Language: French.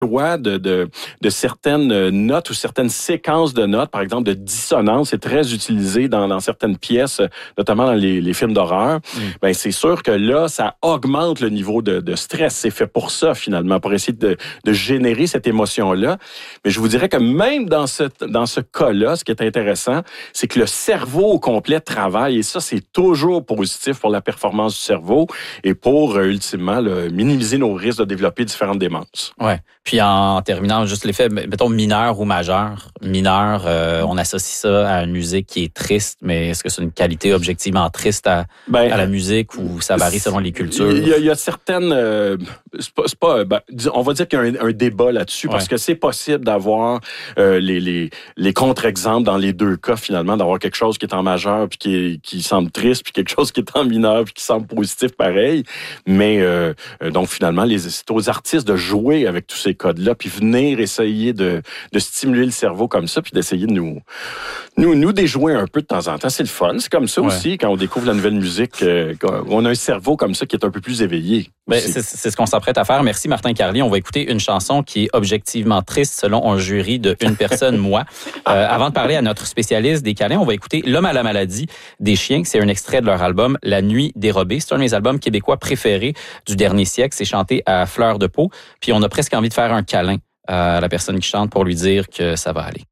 loi de certaines notes ou certaines séquences de notes, par exemple de dissonance, c'est très utilisé dans certaines pièces, notamment dans les films d'horreur. Ben c'est sûr que là, ça augmente le niveau de stress. C'est fait pour ça, finalement, pour essayer de générer cette émotion-là. Mais je vous dirais que même dans ce cas-là, ce qui est intéressant, c'est que le cerveau au complet travaille, et ça, c'est toujours positif pour la performance du cerveau et pour, ultimement, minimiser nos risques de développer différentes démences. Ouais. Puis en terminant, juste l'effet, mettons, mineur ou majeur. Mineur, on associe ça à une musique qui est triste, mais est-ce que c'est une qualité objectivement triste à la musique ou ça varie selon les cultures? Il y a certaines... on va dire qu'il y a un débat là-dessus, parce que c'est possible d'avoir les contre-exemples dans les deux cas, finalement, d'avoir quelque chose qui est en majeur puis qui semble triste, puis quelque chose qui est en mineur puis qui semble positif pareil. Mais donc, finalement, c'est aux artistes de jouer avec tous ces codes-là, puis venir essayer de stimuler le cerveau comme ça, puis d'essayer de nous déjouer un peu de temps en temps. C'est le fun. C'est comme ça aussi, quand on découvre la nouvelle musique, on a un cerveau comme ça qui est un peu plus éveillé. C'est ce qu'on s'apprête à faire. Merci Martin Carlier. On va écouter une chanson qui est objectivement triste selon un jury de une personne, moi. Avant de parler à notre spécialiste des câlins, on va écouter L'Homme à la maladie des Chiens. C'est un extrait de leur album La Nuit dérobée. C'est un de mes albums québécois préférés du dernier siècle. C'est chanté à fleur de peau. Puis on a presque envie de faire un câlin à la personne qui chante pour lui dire que ça va aller.